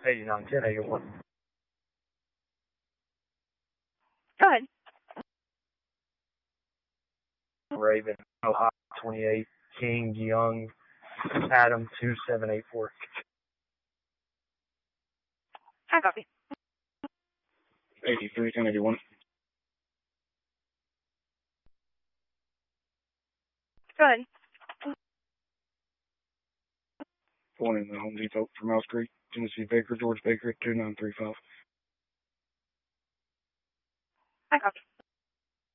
8910 81. Go ahead. Raven, Ohio 28, King, Young, Adam 2784. High copy. 83 1081. Go ahead. Born in the Home Depot from Mouse Creek, Tennessee Baker, George Baker, 2935. High copy.